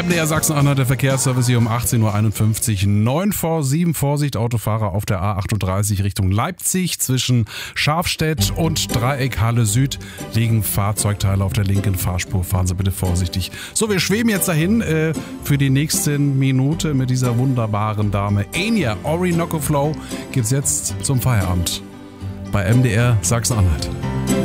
MDR Sachsen-Anhalt, der Verkehrsservice hier um 18.51 Uhr. 9 vor 7, Vorsicht, Autofahrer auf der A38 Richtung Leipzig. Zwischen Scharfstedt und Dreieckhalle Süd liegen Fahrzeugteile auf der linken Fahrspur. Fahren Sie bitte vorsichtig. So, wir schweben jetzt dahin für die nächsten Minute mit dieser wunderbaren Dame. Enya, Orinoco Flow gibt's jetzt zum Feierabend bei MDR Sachsen-Anhalt.